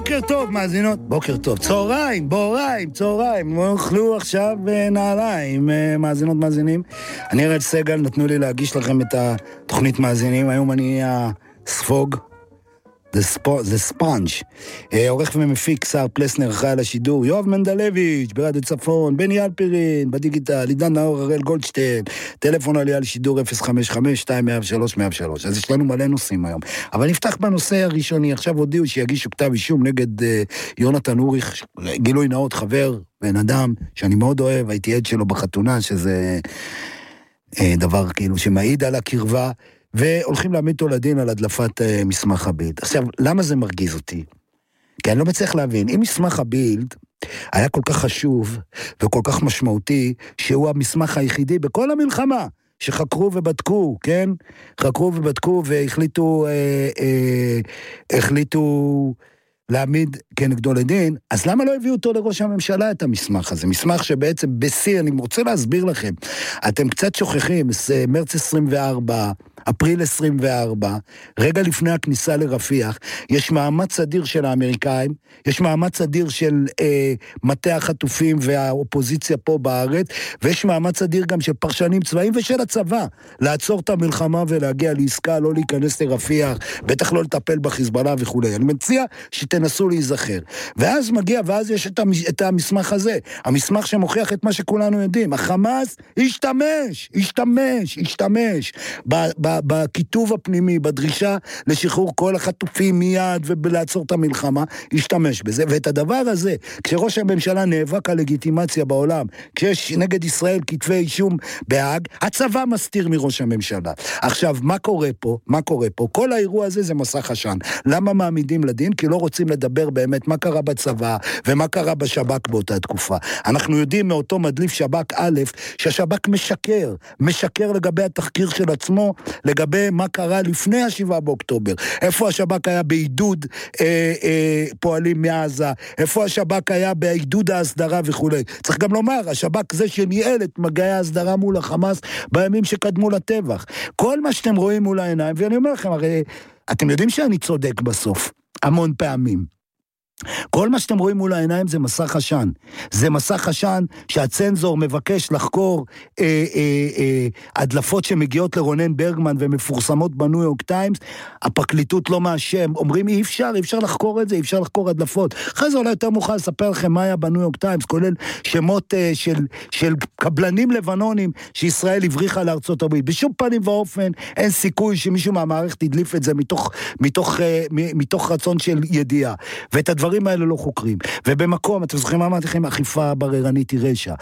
בוקר טוב, מאזינות. בוקר טוב. צהריים, צהריים. אוכלו עכשיו נעליים, מאזינות, מאזינים. אני ארד סגל, נתנו לי להגיש לכם את התוכנית מאזינים. היום אני הספוג, זה ספונג'. עורך ומפיק שר פלסנר אחראי על השידור, יואב מנדלביץ' ברדיו צפון, בני אלפירין בדיגיטל, עידן נאור, הראל גולדשטיין, טלפון עלייה על שידור 055-2103-103. אז יש לנו מלא נושאים היום, אבל נפתח בנושא הראשוני. עכשיו הודיעו שיגישו כתב אישום נגד יונתן אוריך, גילוי נאות, חבר, בן אדם שאני מאוד אוהב, הייתי עד שלו בחתונה, שזה דבר כאילו שמעיד על הקרבה, והולכים להעמיד אותו לדין על הדלפת מסמך הבילד. עכשיו, למה זה מרגיז אותי? כי אני לא מצליח להבין. אם מסמך הבילד היה כל כך חשוב וכל כך משמעותי, שהוא המסמך היחידי בכל המלחמה, שחקרו ובדקו, כן? חקרו ובדקו החליטו להעמיד כנגדו לדין, אז למה לא הביאו אותו לראש הממשלה את המסמך הזה? מסמך שבעצם בסי, אני רוצה להסביר לכם, אתם קצת שוכחים, מרץ 24, אפריל 24, רגע לפני הכניסה לרפיח, יש מאמץ אדיר של האמריקאים, יש מאמץ אדיר של מטה החטופים והאופוזיציה פה בארץ, ויש מאמץ אדיר גם של פרשנים צבאיים ושל הצבא, לעצור את המלחמה ולהגיע לעסקה, לא להיכנס לרפיח, בטח לא לטפל בחיזבאללה וכו'. אני מציע שתנסו להיזכר. ואז מגיע, יש את המסמך הזה, המסמך שמוכיח את מה שכולנו יודעים. החמאס השתמש בכיתוב הפנימי, בדרישה לשחרור כל החטופים מיד ולעצור את המלחמה, השתמש בזה. ואת הדבר הזה, כשראש הממשלה נאבק על לגיטימציה בעולם, כשיש נגד ישראל כתבי אישום בהאג, הצבא מסתיר מראש הממשלה. עכשיו, מה קורה פה? כל האירוע הזה זה מסך עשן. למה מעמידים לדין? כי לא רוצים לדבר באמת מה קרה בצבא ומה קרה בשב"כ באותה תקופה. אנחנו יודעים מאותו מדליף שב"כ א', שהשב"כ משקר לגבי התחקיר של עצמו, לגבי מה קרה לפני ה7 באוקטובר. איפה השב"כ היה בעידוד פועלים מעזה, איפה השב"כ היה בעידוד ההסדרה וכו'. צריך גם לומר, השב"כ זה שניהל את מגעי ההסדרה מול החמאס בימים שקדמו לטבח. כל מה שאתם רואים מול העיניים, ואני אומר לכם, הרי אתם יודעים שאני צודק בסוף, המון פעמים. כל מה שאתם רואים מול העיניים זה מסך עשן. זה מסך עשן שהצנזור מבקש לחקור הדלפות שמגיעות לרונן ברגמן ומפורסמות בניו יורק טיימס. הפרקליטות לא מאשם, אומרים אי אפשר לחקור את זה, אי אפשר לחקור הדלפות. אחרי זה אולי יותר מוכן לספר לכם מה היה בניו יורק טיימס, כולל שמות של קבלנים לבנונים שישראל הבריחה לארצות הברית. בשום פנים ואופן אין סיכוי שמישהו מהמערכת ידליף את זה מתוך רצון של ידיעה. ואת הדברים האלה לא חוקרים. ובמקום, אתם זוכרים מה אמרתי לכם? אכיפה בררנית היא רשע.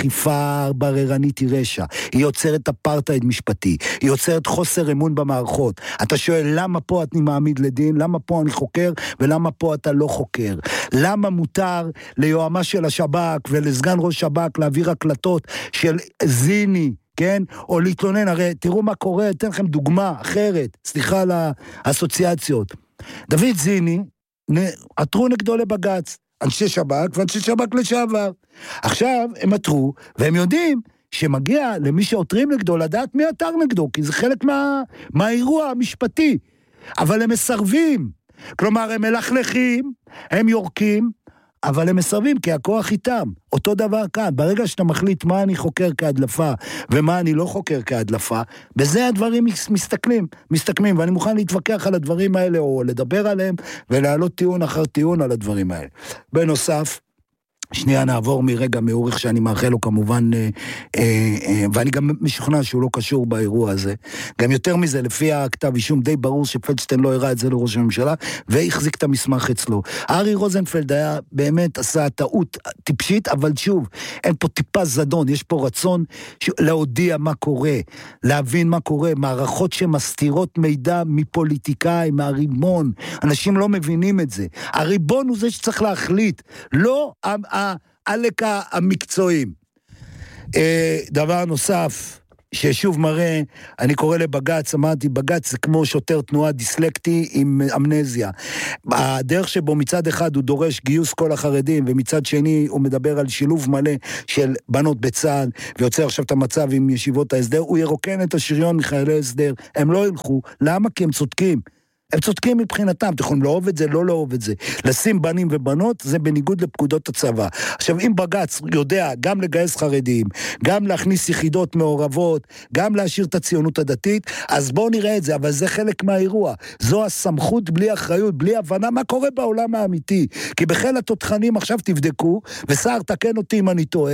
היא יוצרת אפרטהייד משפטי. היא יוצרת חוסר אמון במערכות. אתה שואל, למה פה אני מעמיד לדין? למה פה אני חוקר? ולמה פה אתה לא חוקר? למה מותר ליועמ"ש של השב"כ ולסגן ראש שב"כ להעביר הקלטות של זיני, כן? או להתלונן? הרי תראו מה קורה, אתן לכם דוגמה אחרת. סליחה על האסוציאציות. דוד זיני, עתרו נגדו לבגץ, אנשי שב"כ ואנשי שב"כ לשעבר. עכשיו הם עתרו, והם יודעים שמגיע למי שעותרים נגדו לדעת מי עתר נגדו, כי זה חלק מהאירוע המשפטי. אבל הם מסרבים. כלומר, הם מלכלכים, הם יורקים, אבל הם מסרבים כי הכוח איתם. אותו דבר כאן, ברגע שאתה מחליט מה אני חוקר כהדלפה ומה אני לא חוקר כהדלפה, בזה הדברים מסתכמים, ואני מוכן להתווכח על הדברים האלה או לדבר עליהם ולהעלות טיעון אחר טיעון על הדברים האלה. בנוסף, שנייה נעבור מרגע מאורך שאני מאחל לו כמובן, ואני גם משוכנע שהוא לא קשור באירוע הזה. גם יותר מזה, לפי הכתב אישום די ברור שפלדשטיין לא הראה את זה לראש הממשלה, והחזיק את המסמך אצלו. ארי רוזנפלד היה באמת עשה טעות טיפשית, אבל שוב, אין פה טיפה זדון, יש פה רצון להודיע מה קורה, להבין מה קורה, מערכות שמסתירות מידע מפוליטיקאים, מהריבון, אנשים לא מבינים את זה. הריבון הוא זה שצריך להחליט, לא העלקה המקצועיים. דבר נוסף, ששוב מראה, אני קורא לבגץ, אמרתי, בגץ זה כמו שוטר תנועה דיסלקטי עם אמנזיה. הדרך שבו מצד אחד הוא דורש גיוס כל החרדים, ומצד שני הוא מדבר על שילוב מלא של בנות בצה"ל, ויוצר עכשיו את המצב עם ישיבות ההסדר, הוא ירוקן את השריון מחיילי הסדר, הם לא ילכו. למה? כי הם צודקים. הם צודקים מבחינתם, אתם יכולים לאהוב את זה, לא לאהוב את זה. לשים בנים ובנות, זה בניגוד לפקודות הצבא. עכשיו, אם בג"ץ יודע גם לגייס חרדים, גם להכניס יחידות מעורבות, גם להשאיר את הציונות הדתית, אז בואו נראה את זה, אבל זה חלק מהאירוע. זו הסמכות בלי אחריות, בלי הבנה, מה קורה בעולם האמיתי. כי בחיל התותחנים עכשיו תבדקו, ושר תקן אותי אם אני טועה,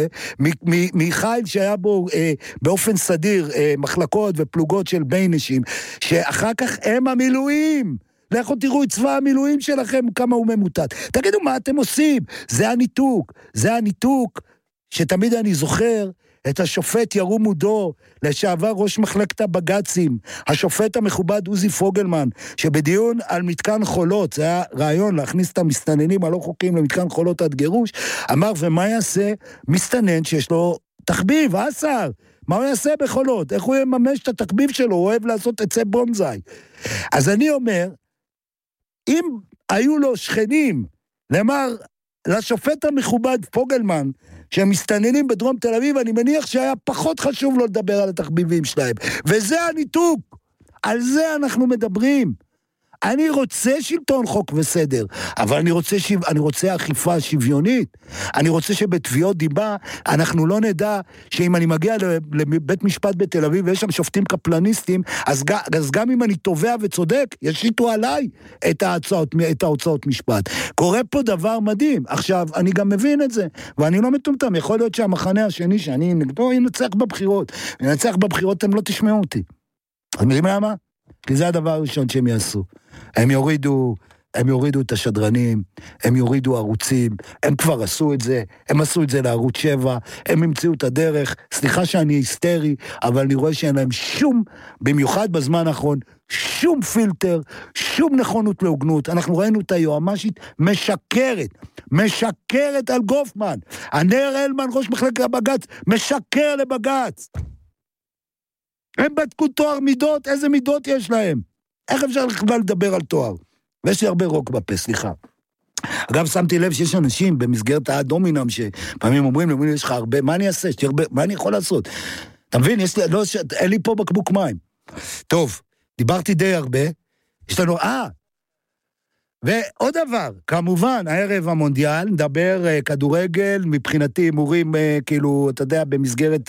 מחיל שהיה בו באופן סדיר מחלקות ופלוגות של ביינשים, שאחר כך הם המילואים. לכו תראו את צבא המילואים שלכם, כמה הוא ממוטט. תגידו מה אתם עושים? זה הניתוק. זה הניתוק שתמיד אני זוכר את השופט ירום מודו, לשעבר ראש מחלקת הבג"צים, השופט המכובד עוזי פוגלמן, שבדיון על מתקן חולות, זה היה רעיון להכניס את המסתננים הלא חוקיים למתקן חולות עד גירוש, אמר, ומה יעשה מסתנן שיש לו תחביב, שר? מה הוא יעשה בחולות? איך הוא יממש את התחביב שלו? הוא אוהב לעשות עצי בונזאי. אז אני אומר, אם היו לו שכנים, למר, לשופט המכובד פוגלמן, שהם מסתננים בדרום תל אביב, אני מניח שהיה פחות חשוב לו לדבר על התחביבים שלהם. וזה הניתוק. על זה אנחנו מדברים. אני רוצה שלטון חוק וסדר, אבל אני רוצה אכיפה שוויונית. אני רוצה שבתביעות דיבה, אנחנו לא נדע שאם אני מגיע לבית משפט בתל אביב, ויש שם שופטים קפלניסטים, אז גם אם אני תובע וצודק, ישיתו עליי את ההוצאות משפט. קורה פה דבר מדהים. עכשיו, אני גם מבין את זה, ואני לא מטומטם. יכול להיות שהמחנה השני שאני נגדו, ינצח בבחירות. ינצח בבחירות, אתם לא תשמעו אותי. אתם יודעים למה? כי זה הדבר הראשון שהם יעשו. הם יורידו את השדרנים, הם יורידו ערוצים, הם כבר עשו את זה, הם עשו את זה לערוץ 7, הם המציאו את הדרך, סליחה שאני היסטרי, אבל אני רואה שאין להם שום, במיוחד בזמן האחרון, שום פילטר, שום נכונות להוגנות. אנחנו ראינו את היועמ"שית משקרת על גופמן. הנר אלמן, ראש מחלקת הבג"ץ, משקר לבג"ץ. הם בדקו תואר מידות, איזה מידות יש להם? איך אפשר בכלל לדבר על תואר? ויש לי הרבה רוק בפה, סליחה. אגב, שמתי לב שיש אנשים במסגרת הדומינם שפעמים אומרים לי, יש לך הרבה, מה אני אעשה? מה אני יכול לעשות? אתה מבין? אין לי פה בקבוק מים. טוב, דיברתי די הרבה. יש לנו, ועוד דבר, כמובן, הערב המונדיאל, נדבר כדורגל, מבחינתי הימורים, כאילו, אתה יודע, במסגרת...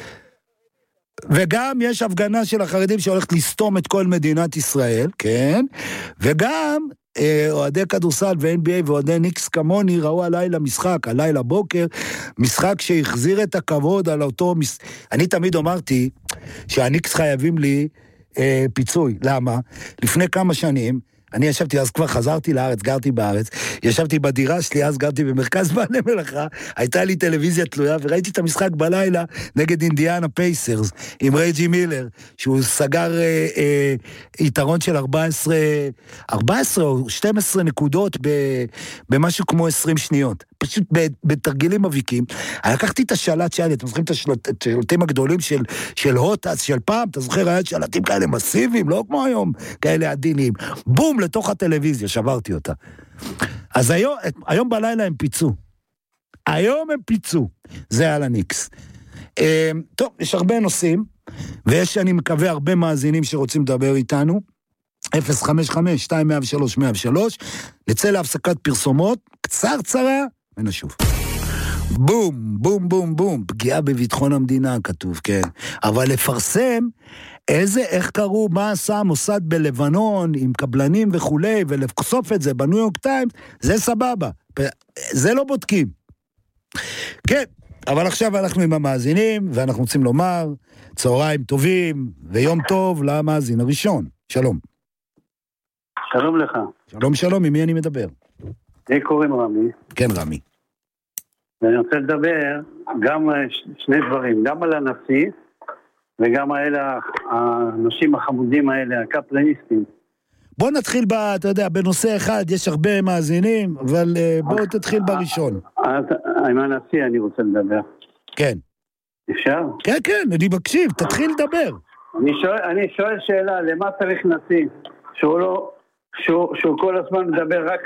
וגם יש הפגנה של החרדים שהולכת לסתום את כל מדינת ישראל, כן? וגם אוהדי כדורסל ו-NBA ואוהדי ניקס כמוני ראו הלילה בוקר, משחק שהחזיר את הכבוד על אותו... אני תמיד אמרתי שהניקס חייבים לי פיצוי. למה? לפני כמה שנים, אני ישבתי, אז כבר חזרתי לארץ, גרתי בארץ, ישבתי בדירה שלי, אז גרתי במרכז בעלי מלאכה, הייתה לי טלוויזיה תלויה, וראיתי את המשחק בלילה נגד אינדיאנה פייסרס, עם רג'י מילר, שהוא סגר יתרון של 14 או 12 נקודות במשהו כמו 20 שניות, פשוט בתרגילים מביקים. לקחתי את השלט שלי, אתם זוכרים את השלטים הגדולים של הוטס, של פעם, אתה זוכר, היה שלטים כאלה מסיביים, לא כמו היום, כאלה עדינים, בום, לתוך הטלוויזיה, שברתי אותה. אז היום בלילה הם פיצו. זה על הניקס. טוב, יש הרבה נושאים, ויש, אני מקווה, הרבה מאזינים שרוצים לדבר איתנו. 055-2103-103, נצא להפסקת פרסומות, קצרה, ונשוב. בום, בום, בום, בום, פגיעה בביטחון המדינה, כתוב, כן. אבל לפרסם איך קראו, מה עשה המוסד בלבנון, עם קבלנים וכולי, ולחשוף את זה בניו יורק טיימס, זה סבבה. זה לא בודקים. כן, אבל עכשיו אנחנו עם המאזינים, ואנחנו רוצים לומר, צהריים טובים, ויום טוב למאזין הראשון. שלום. שלום לך. שלום, עם מי אני מדבר? לי קוראים רמי. כן, רמי. ואני רוצה לדבר גם שני דברים, גם על הנשיא, וגם על האנשים החמודים האלה, הקפלניסטים. בוא נתחיל, אתה יודע, בנושא אחד, יש הרבה מאזינים, אבל בוא תתחיל בראשון. עם הנשיא אני רוצה לדבר. כן. אפשר? כן, אני מקשיב, תתחיל לדבר. אני שואל שאלה, למה צריך נשיא? שהוא כל הזמן מדבר רק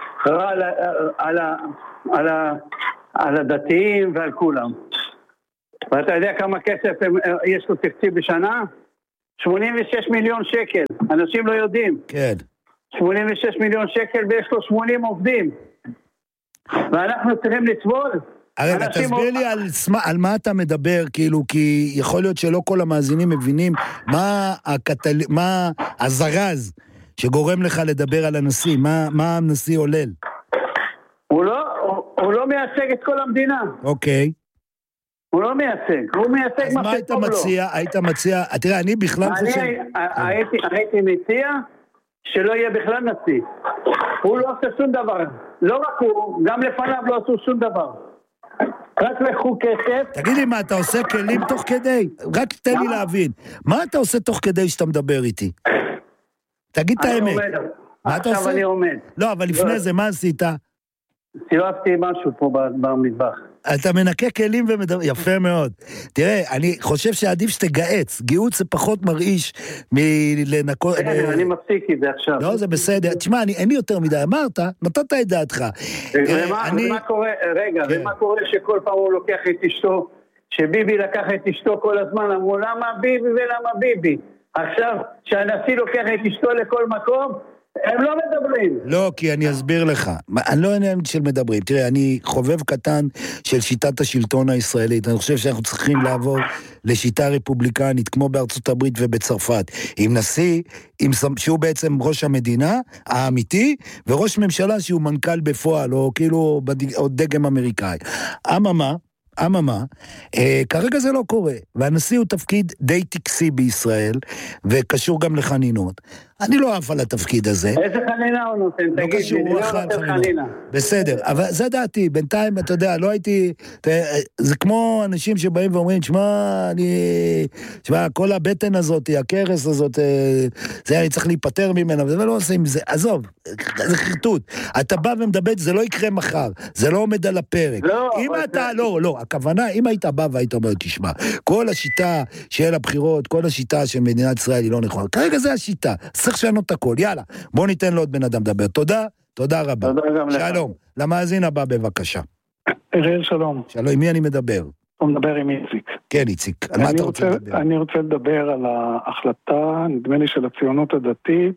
על הדתיים ועל כולם. ואתה יודע כמה כסף יש לו תקציב בשנה? 86 מיליון שקל. אנשים לא יודעים. כן. 86 מיליון שקל ויש לו 80 עובדים. ואנחנו צריכים לסבול. רגע, תסביר לי על מה אתה מדבר, כאילו, כי יכול להיות שלא כל המאזינים מבינים מה הזרז שגורם לך לדבר על הנשיא, מה הנשיא עולל. הוא לא מייצג את כל המדינה. אוקיי. הוא לא מייצג, הוא מייצג מה שטוב לו. היית מציע, תראה, אני בכלל חושב... הייתי מציע שלא יהיה בכלל נשיא. הוא לא עושה שום דבר. לא רק הוא, גם לפניו לא עשו שום דבר. רק לקחו כסף. תגיד לי מה, אתה עושה כלים תוך כדי? רק תן לי להבין. מה אתה עושה תוך כדי שאתה מדבר איתי? תגיד את האמת. מה אתה עושה? עכשיו אני עומד. לא, אבל לפני זה, מה עשית? סירבתי משהו פה במטבח. אתה מנקה כלים ומדבר, יפה מאוד. תראה, אני חושב שעדיף שתגעץ. גיהוץ זה פחות מרעיש מלנקות... אני מפסיק את זה עכשיו. לא, זה בסדר. תשמע, אין לי יותר מדי. אמרת, נתת את דעתך. ומה קורה שכל פעם הוא לוקח את אשתו, שביבי לקח את אשתו כל הזמן, אמרו, למה ביבי ולמה ביבי? עכשיו, שהנשיא לוקח את אשתו לכל מקום, הם לא מדברים. לא, כי אני אסביר לך. אני לא עניין של מדברים. תראה, אני חובב קטן של שיטת השלטון הישראלית. אני חושב שאנחנו צריכים לעבור לשיטה רפובליקנית, כמו בארצות הברית ובצרפת. עם נשיא, שהוא בעצם ראש המדינה, האמיתי, וראש ממשלה שהוא מנכ"ל בפועל, או כאילו דגם אמריקאי. אממה, כרגע זה לא קורה, והנשיא הוא תפקיד די טקסי בישראל, וקשור גם לחנינות. אני לא אוהב על התפקיד הזה. איזה חנינה הוא נותן? לא קשור, הוא נותן חנינה. בסדר, אבל זה דעתי, בינתיים, אתה יודע, לא הייתי, זה כמו אנשים שבאים ואומרים, שמע, כל הבטן הזאת, הכרס הזאת, זה אני צריך להיפטר ממנה, ולא עושים זה, עזוב, זה חרטוט. אתה בא ומדבר, זה לא יקרה מחר, זה לא עומד על הפרק. אם אתה, לא, הכוונה, אם היית בא והיית אומר, תשמע, כל השיטה של הבחירות, כל השיטה של מדינת ישראל היא לא נכונה. כרגע זה השיטה, צריך לשנות הכל, יאללה, בוא ניתן לעוד בן אדם לדבר. תודה רבה. שלום, למאזין הבא בבקשה. אריאל, שלום. שלום, עם מי אני מדבר? הוא מדבר עם איציק. כן, איציק, על מה אתה רוצה לדבר? אני רוצה לדבר על ההחלטה, נדמה לי של הציונות הדתית,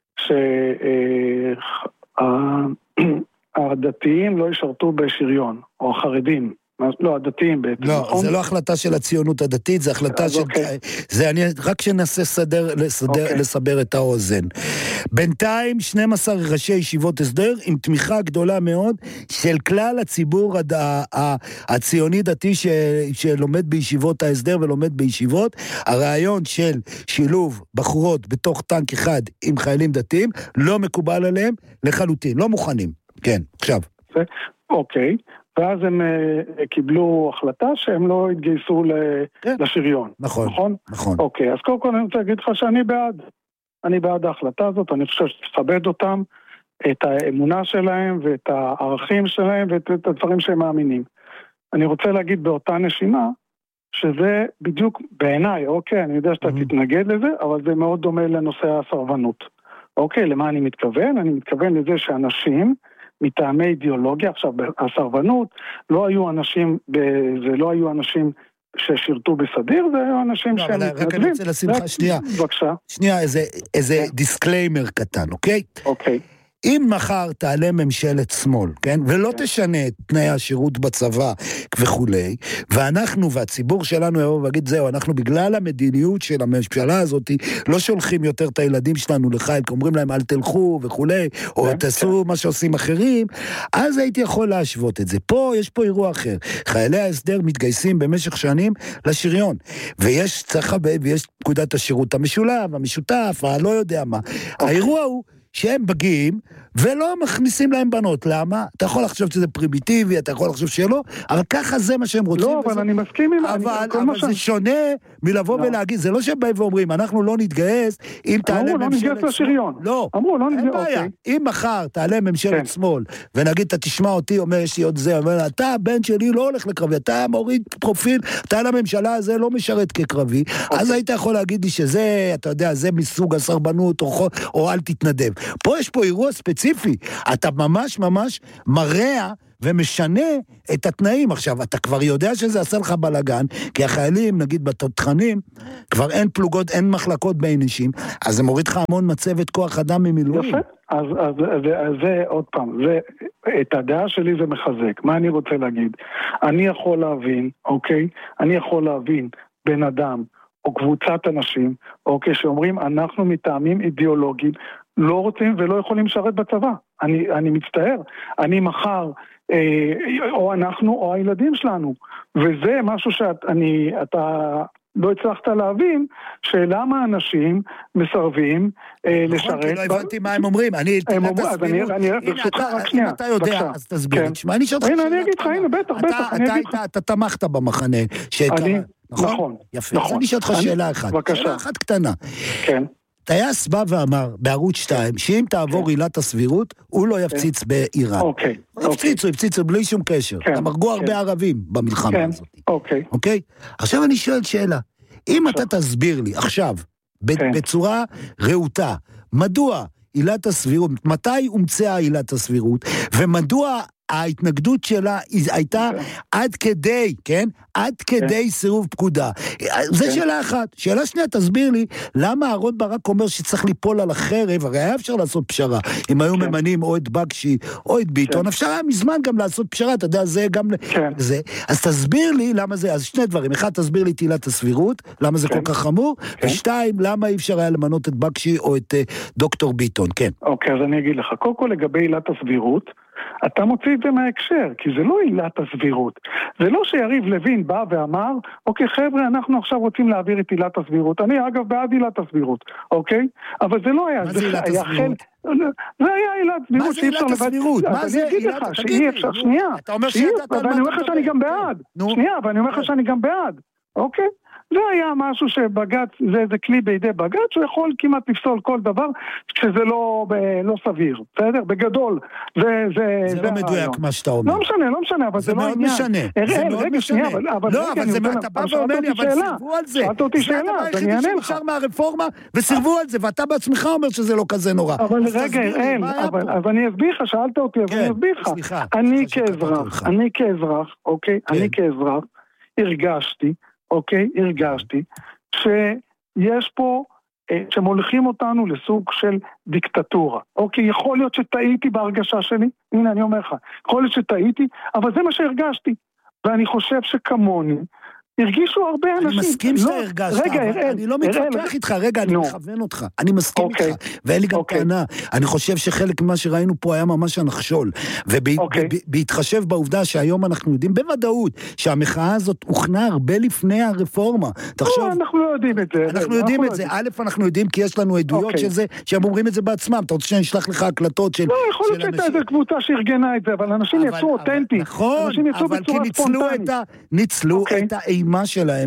שהדתיים לא ישרתו בשריון, או החרדים. לא, הדתיים בעצם. לא, זה לא החלטה של הציונות הדתית, זה החלטה של... זה אני רק שננסה לסבר את האוזן. בינתיים 12 ראשי ישיבות הסדר עם תמיכה גדולה מאוד של כלל הציבור הציוני דתי שלומד בישיבות ההסדר ולומד בישיבות. הרעיון של שילוב בחורות בתוך טנק אחד עם חיילים דתיים לא מקובל עליהם לחלוטין, לא מוכנים. כן, עכשיו. אוקיי. ואז הם קיבלו החלטה שהם לא התגייסו לשריון. נכון. אוקיי, אז קודם כל אני רוצה להגיד לך שאני בעד. אני בעד ההחלטה הזאת, אני חושב שתכבד אותם, את האמונה שלהם ואת הערכים שלהם ואת הדברים שהם מאמינים. אני רוצה להגיד באותה נשימה, שזה בדיוק בעיניי, אוקיי, אני יודע שאתה תתנגד לזה, אבל זה מאוד דומה לנושא הסרבנות. אוקיי, למה אני מתכוון? אני מתכוון לזה שאנשים מטעמי אידיאולוגיה, עכשיו הסרבנות, לא היו אנשים ששירתו בסדיר, זה היו אנשים שהם מתנדבים. רק אני רוצה לשים לך שנייה. בבקשה. שנייה, איזה דיסקליימר קטן, אוקיי? אוקיי. אם מחר תעלה ממשלת שמאל, כן? ולא תשנה את תנאי השירות בצבא וכולי, ואנחנו והציבור שלנו יבוא ויגיד, זהו, אנחנו בגלל המדיניות של הממשלה הזאת, לא שולחים יותר את הילדים שלנו לחיל, כי אומרים להם, אל תלכו וכולי, או תעשו מה שעושים אחרים, אז הייתי יכול להשוות את זה. יש פה אירוע אחר. חיילי ההסדר מתגייסים במשך שנים לשריון, ויש פקודת השירות המשולב, המשותף, הלא יודע מה. האירוע הוא שהם מגיעים ולא מכניסים להם בנות. למה? אתה יכול לחשוב שזה פרימיטיבי, אתה יכול לחשוב שלא, אבל ככה זה מה שהם רוצים. לא, אבל אני מסכים עם... אבל זה שונה מלבוא ולהגיד, זה לא שהם באים ואומרים, אנחנו לא נתגייס, אם תעלה ממשלת שמאל. לא, אין בעיה. אם מחר תעלה ממשלת שמאל, ונגיד, אתה תשמע אותי, אומר, יש לי עוד זה, אומר, אתה, הבן שלי לא הולך לקרבי, אתה מוריד פרופיל, אתה לממשלה הזה לא משרת כקרבי, אז היית יכול להגיד לי שזה, אתה יודע, זה מסוג הסרבנות, או אל תתנדב. פה יש פה אירוע ספציפי, אתה ממש מראה ומשנה את התנאים. עכשיו, אתה כבר יודע שזה עשה לך בלגן, כי החיילים, נגיד בתותחנים, כבר אין פלוגות, אין מחלקות בין אישים, אז זה מוריד לך המון מצבת כוח אדם ממילואים. יפה, אז זה עוד פעם, את הדעה שלי זה מחזק. מה אני רוצה להגיד? אני יכול להבין, אוקיי? אני יכול להבין בן אדם, או קבוצת אנשים, אוקיי, שאומרים, אנחנו מטעמים אידיאולוגיים, לא רוצים ולא יכולים לשרת בצבא. אני מצטער. אני מחר, או אנחנו, או הילדים שלנו. וזה משהו שאתה לא הצלחת להבין, שלמה אנשים מסרבים לשרת. לא הבנתי מה הם אומרים. אני ברשותך רק שנייה. אם אתה יודע, אז תסביר. תשמע, אני שואל אותך שאלה. הנה, אני אגיד לך, הנה, בטח, אתה תמכת במחנה. נכון. יפה. אז אני שואל אותך שאלה אחת. שאלה אחת קטנה. כן. טייס בא ואמר בערוץ 2, שאם תעבור עילת הסבירות, הוא לא יפציץ באיראן. אוקיי. יפציצו בלי שום קשר. הם הרגו הרבה ערבים במלחמה הזאת. אוקיי? עכשיו אני שואל שאלה. אם אתה תסביר לי עכשיו, בצורה רעותה, מדוע עילת הסבירות, מתי הומצאה עילת הסבירות, ומדוע ההתנגדות שלה הייתה עד כדי, כן? עד כדי סירוב פקודה. זה שאלה אחת. שאלה שנייה, תסביר לי, למה אהרון ברק אומר שצריך ליפול על החרב, הרי היה אפשר לעשות פשרה. אם היו ממנים או את בקשי או את ביטון, אפשר היה מזמן גם לעשות פשרה, אתה יודע, זה גם זה. אז תסביר לי למה זה, אז שני דברים. אחד, תסביר לי את עילת הסבירות, למה זה כל כך חמור, ושתיים, למה אי אפשר היה למנות את בקשי או את דוקטור ביטון, כן. אוקיי, אז אני אגיד לך, קודם כל לגבי עילת הסבירות, אתה מוציא את זה מההקשר, כי זה לא עילת הסבירות. זה לא שיריב לוין בא ואמר, אוקיי חבר'ה, אנחנו עכשיו רוצים להעביר את עילת הסבירות. אני אגב בעד עילת הסבירות, אוקיי? אבל זה לא היה. מה זה עילת הסבירות? זה היה עילת סבירות. מה זה עילת הסבירות? מה זה עילת הסבירות? שאי אפשר, שנייה. אתה אומר שידעת על מה ואני אומר לך שאני גם בעד. שנייה, ואני אומר לך שאני גם בעד. אוקיי? זה היה משהו שבג"ץ, זה כלי בידי בג"ץ, שהוא יכול כמעט לפסול כל דבר, כשזה לא סביר, בסדר? בגדול, זה לא מדויק מה שאתה אומר. לא משנה, אבל זה לא עניין. זה מאוד משנה. לא, אבל אתה בא ואומר לי, אבל סירבו על זה. שאלת אותי שאלה, אז אני אענה לך. זה הדבר היחידי שנשאר מהרפורמה, וסירבו על זה, ואתה בעצמך אומר שזה לא כזה נורא. אבל רגע, אז אני אסביר לך, שאלת אותי, אז אני אסביר לך. אני כאזרח, אוקיי? אני כאזרח, הרגשתי שיש פה, שמוליכים אותנו לסוג של דיקטטורה. אוקיי, יכול להיות שטעיתי בהרגשה שלי, הנה אני אומר לך, יכול להיות שטעיתי, אבל זה מה שהרגשתי. ואני חושב שכמוני, הרגישו הרבה אנשים. אני מסכים שאתה הרגשת, אבל אני לא מתווכח איתך, רגע, אני מכוון אותך, אני מסכים איתך, ואין לי גם טענה. אני חושב שחלק ממה שראינו פה היה ממש הנחשול, ובהתחשב בעובדה שהיום אנחנו יודעים בוודאות שהמחאה הזאת הוכנה הרבה לפני הרפורמה. תחשוב, אנחנו לא יודעים את זה. אנחנו יודעים את זה, א', אנחנו יודעים כי יש לנו עדויות של זה, שהם אומרים את זה בעצמם. אתה רוצה שאני אשלח לך הקלטות של... לא, יכול להיות שהייתה איזו קבוצה שארגנה את זה, אבל אנשים יצאו אותנטי. נכון, אבל כי ניצלו את האימה שלהם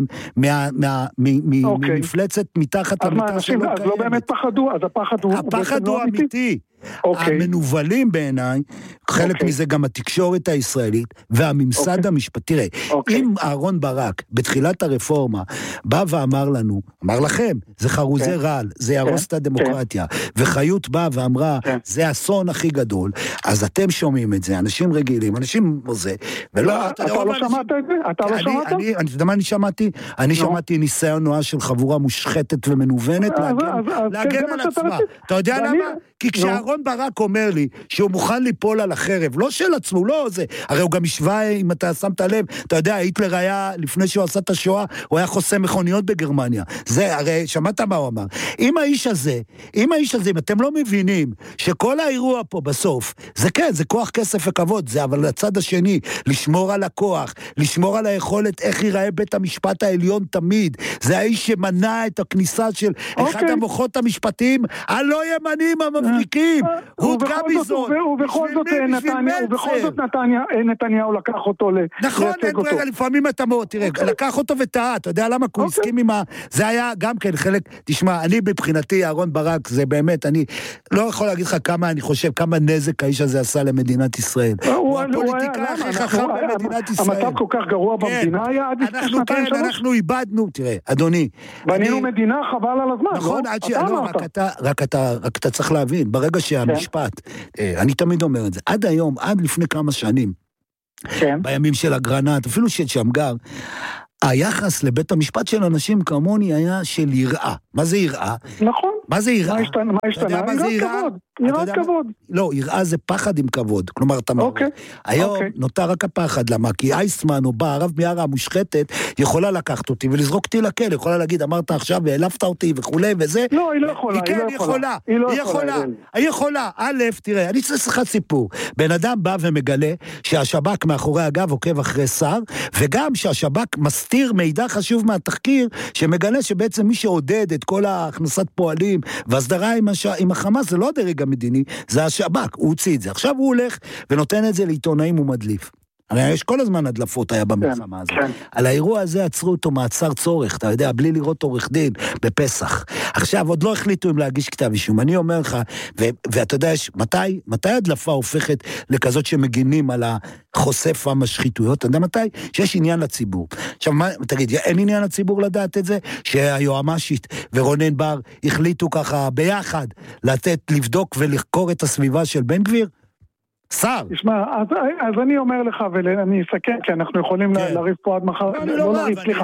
ממפלצת מתחת למיטה שלא קיימת. אז לא באמת פחדו, אז הפחד הוא אמיתי. המנובלים בעיניי, חלק מזה גם התקשורת הישראלית והממסד המשפטי. תראה, אם אהרון ברק בתחילת הרפורמה בא ואמר לנו, אמר לכם, זה חרוזי רעל, זה ירוס את הדמוקרטיה, וחיות באה ואמרה, זה אסון הכי גדול, אז אתם שומעים את זה, אנשים רגילים, אנשים זה, ולא, אתה לא שמעת את זה? אתה לא שמעת? אתה יודע מה אני שמעתי? אני שמעתי ניסיון נואש של חבורה מושחתת ומנוונת להגן על עצמה. אתה יודע למה? כי כשאהרון ברק אומר לי שהוא מוכן ליפול על החרב, לא של עצמו, לא זה, הרי הוא גם משווה, אם אתה שמת לב, אתה יודע, היטלר היה, לפני שהוא עשה את השואה, הוא היה חוסם מכוניות בגרמניה. זה, הרי, שמעת מה הוא אמר? אם האיש הזה, אם אתם לא מבינים שכל האירוע פה בסוף, זה כן, זה כוח, כסף וכבוד, זה, אבל לצד השני, לשמור על הכוח, לשמור על היכולת איך ייראה בית המשפט העליון תמיד, זה האיש שמנע את הכניסה של אחד המוחות המשפטיים, הלא ימנים המבריקים, רות גביזון, ובכל זאת נתניהו לקח אותו נכון, לפעמים אתה מאוד, תראה, לקח אותו וטעה, אתה יודע למה? הוא הסכים עם זה היה גם כן חלק, תשמע, אני בבחינתי, אהרון ברק, זה באמת, אני לא יכול להגיד לך כמה, אני חושב, כמה נזק האיש הזה עשה למדינת ישראל. הוא הפוליטיקה הכי חכם במדינת ישראל. המצב כל כך גרוע במדינה היה עד לפני שנתיים שלוש. אנחנו איבדנו, תראה, אדוני. בנינו מדינה חבל על הזמן, נכון, רק אתה צריך להבין, ברגע שהמשפט, אני תמיד אומר את זה, עד היום, עד לפני כמה שנים, כן. בימים של אגרנט, אפילו של שמגר, היחס לבית המשפט של אנשים כמוני היה של יראה. מה זה יראה? נכון. מה זה יראה? מה השתנה? יראת כבוד. לא, יראה זה פחד עם כבוד. כלומר, אתה אומר, היום נותר רק הפחד, למה? כי אייסמן או בא, הרב מיארה המושחתת, יכולה לקחת אותי ולזרוק אותי לכלא, יכולה להגיד, אמרת עכשיו והעלפת אותי וכולי וזה. לא, היא לא יכולה. היא יכולה. א', תראה, אני צריך לך סיפור. בן אדם בא ומגלה שהשב"כ מאחורי הגב עוקב אחרי שר, וגם שהשב"כ מסתיר מידע חשוב מהתחקיר, שמגלה שבעצם מי שעודד את כל ההכנסת פועלים והסדרה עם החמאס, זה לא הדרג המדיני, זה השב"כ, הוא הוציא את זה. עכשיו הוא הולך ונותן את זה לעיתונאים ומדליף. הרי יש כל הזמן הדלפות היה במלחמה הזאת. על האירוע הזה עצרו אותו מעצר צורך, אתה יודע, בלי לראות עורך דין בפסח. עכשיו, עוד לא החליטו אם להגיש כתב אישום. אני אומר לך, ואתה יודע, מתי הדלפה הופכת לכזאת שמגינים על החושף המשחיתויות? אתה יודע מתי? שיש עניין לציבור. עכשיו, תגיד, אין עניין לציבור לדעת את זה? שהיועמ"שית ורונן בר החליטו ככה ביחד לבדוק ולחקור את הסביבה של בן גביר? שר. תשמע, אז אני אומר לך, ואני אסכם, כי אנחנו יכולים להריב פה עד מחר. לא לריב, סליחה.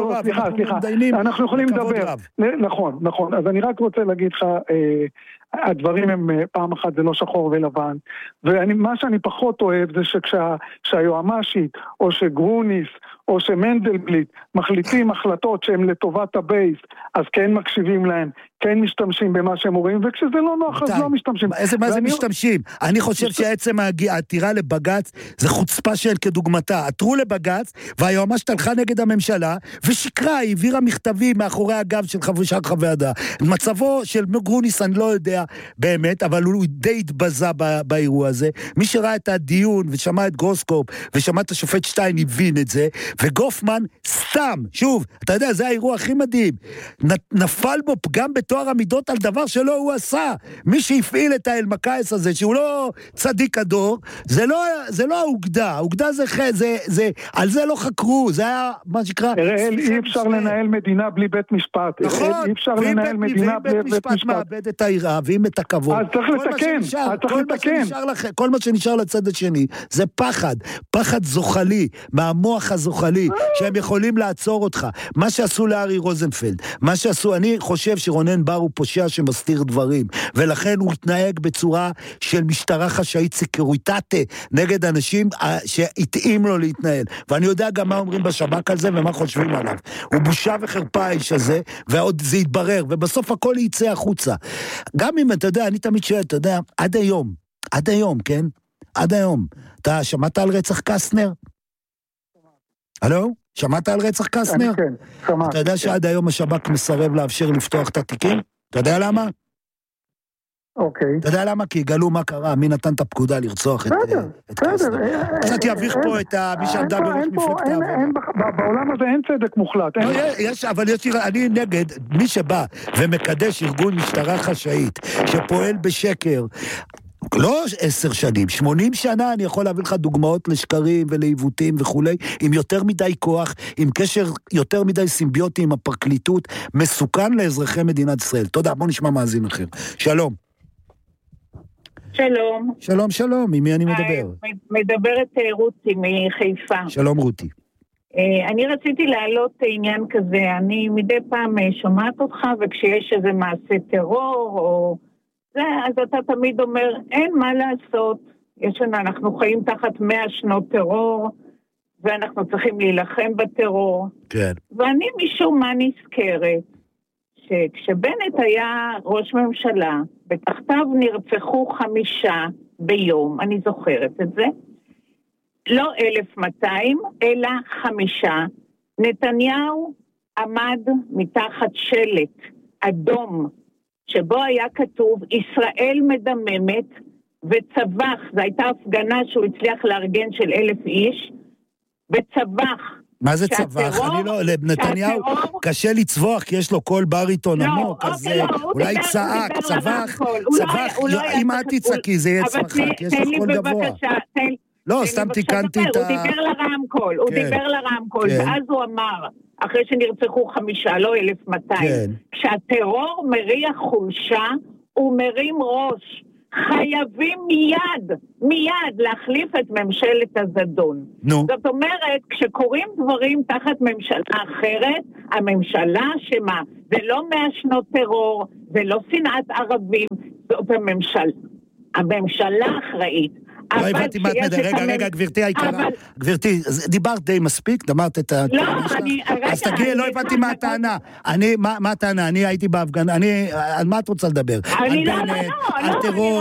אנחנו יכולים לדבר. נכון. אז אני רק רוצה להגיד לך, הדברים הם פעם אחת זה לא שחור ולבן, ומה שאני פחות אוהב זה שהיועמ"שית, או שגרוניס, או שמנדלבליט מחליטים החלטות שהן לטובת הבייס, אז כן מקשיבים להם, כן משתמשים במה שהם אומרים, וכשזה לא נוח אז לא משתמשים. מה זה משתמשים? אני חושב שעצם העתירה לבג"ץ זה חוצפה שאין כדוגמתה. עתרו לבג"ץ, והיועמ"שית הלכה נגד הממשלה, ושיקרה, היא העבירה מכתבים מאחורי הגב של שאר חוועדה. מצבו של גרוניס אני לא יודע באמת, אבל הוא די התבזה באירוע הזה. מי שראה את הדיון ושמע את גרוסקופ, ושמע את השופט שטיין הבין את זה, וגופמן סתם, שוב, אתה יודע, זה האירוע הכי מדהים, נפל בו פגם בתואר המידות על דבר שלא הוא עשה. מי שהפעיל את האלמקייס הזה, שהוא לא צדיק הדור, זה לא האוגדה. האוגדה זה, על זה לא חקרו, זה היה מה שקרה... אי אפשר לנהל מדינה בלי בית משפט. נכון, אי אפשר לנהל מדינה בלי בית משפט. מאבד את העירה, ואם את הכבוד. אז צריך לתקן. כל מה שנשאר לצד השני, זה פחד זוחלי, מהמוח הזוחלי, שהם יכולים לעצור אותך. מה שעשו לארי רוזנפלד, אני חושב שרונן בר הוא פושע שמסתיר דברים, ולכן הוא התנהג בצורה של משטרה חשאית סקוריטטה, נגד אנשים שהתאים לו להתנהל. ואני יודע גם מה אומרים בשב"כ על זה, ומה חושבים עליו. הוא בושה וחרפה האיש הזה, ועוד זה יתברר, ובסוף הכל יצא החוצה. גם אם אתה יודע, אני תמיד שואל, אתה יודע, עד היום, כן? עד היום. אתה שמעת על רצח קסנר? הלו? שמעת על רצח קסנר? כן, שמעת. אתה יודע שעד היום השב"כ מסרב לאפשר לפתוח את התיקים? אתה יודע למה? אוקיי. אתה יודע למה? כי יגלו מה קרה, מי נתן את הפקודה לרצוח את קסנר. קצת יביך פה את מי שעמדה בראש מפלגת העבודה. בעולם הזה אין צדק מוחלט. אבל אני נגד מי שבא ומקדש ארגון משטרה חשאית, שפועל בשקר, לא 10 שנים, 80 שנה אני יכול להביא לך דוגמאות לשקרים ולעיוותים וכולי, עם יותר מדי כוח, עם קשר יותר מדי סימביוטי עם הפרקליטות, מסוכן לאזרחי מדינת ישראל. תודה, בוא נשמע מאזין אחר. שלום. שלום, עם מי אני מדבר? מדברת רותי מחיפה. שלום רותי. אני רציתי להעלות עניין כזה, אני מדי פעם שומעת אותך, וכשיש איזה מעשה טרור או... אז אתה תמיד אומר, אין מה לעשות, אנחנו חיים תחת 100 שנות טרור, ואנחנו צריכים להילחם בטרור. כן. ואני משום מה נזכרת, שכשבנט היה ראש ממשלה, בתחתיו נרצחו 5 ביום, אני זוכרת את זה, לא 1,200, אלא 5. נתניהו עמד מתחת שלט אדום, שבו היה כתוב, ישראל מדממת, וצבח, זו הייתה הפגנה שהוא הצליח לארגן של 1,000 איש, וצבח. מה זה צבח? אני לא, לנתניהו קשה לצבוח, כי יש לו קול בריטון עמוק, אז אולי צעק, צבח, אם את תצעקי, זה יהיה צבחק, יש לו קול גבוה. לא, סתם תיקנתי את ה... הוא דיבר לרמקול, ואז הוא אמר, אחרי שנרצחו 5, לא 1,200, כשהטרור מריח חולשה, הוא מרים ראש, חייבים מיד להחליף את ממשלת הזדון. זאת אומרת, כשקוראים דברים תחת ממשלה אחרת, הממשלה שמה? זה לא 100 שנות טרור, זה לא שנאת ערבים, זאת הממשלה אחראית. לא הבנתי מה את מדבר, רגע, גברתי היקרה, גברתי, דיברת די מספיק, דמרת את הטענה שלך, אז תגידי, לא הבנתי מה הטענה, מה הטענה, אני הייתי בהפגנה, על מה את רוצה לדבר? על טרור,